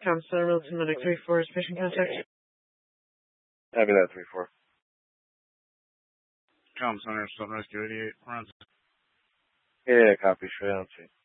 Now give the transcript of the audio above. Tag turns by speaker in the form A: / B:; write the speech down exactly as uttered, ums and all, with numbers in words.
A: Tom Center, Milton Medic three four is patient contact.
B: Happy that three four.
C: Com Center, Southern Rescue eighty-eight, runs.
B: Yeah, copy, straight on scene.